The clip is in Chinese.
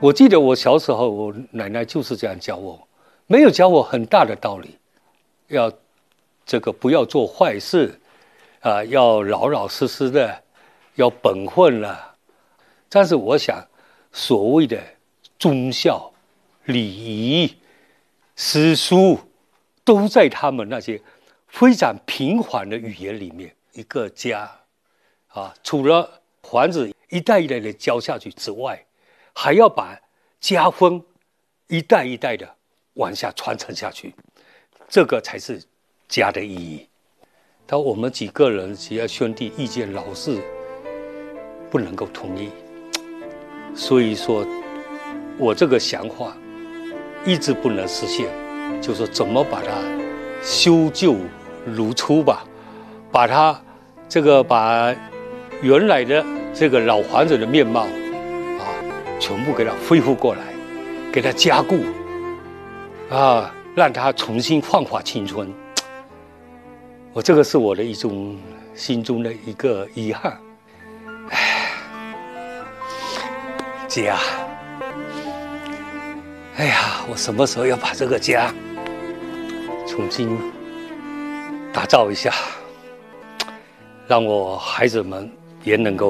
我记得我小时候，我奶奶就是这样教我，没有教我很大的道理，要不要做坏事啊，要老老实实的，要本分了。但是我想，所谓的忠孝、礼仪、诗书，都在他们那些非常平缓的语言里面。一个家啊，除了房子一代一代的教下去之外，还要把家风一代一代的往下传承下去，这个才是家的意义。但我们几个人只要兄弟意见老是不能够统一，所以说我这个想法一直不能实现，就是说怎么把它修旧如初吧，把它把原来的这个老房子的面貌啊，全部给它恢复过来，给它加固啊，让它重新焕发青春。这个是我的一种心中的一个遗憾。家，哎呀，我什么时候要把这个家重新打造一下，让我孩子们也能够